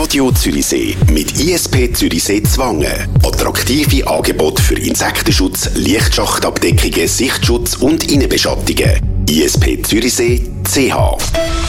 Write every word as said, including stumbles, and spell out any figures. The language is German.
Radio Zürichsee mit I S P Zürichsee Zwangen. Attraktive Angebote für Insektenschutz, Lichtschachtabdeckungen, Sichtschutz und Innenbeschattungen. I S P Zürichsee C H.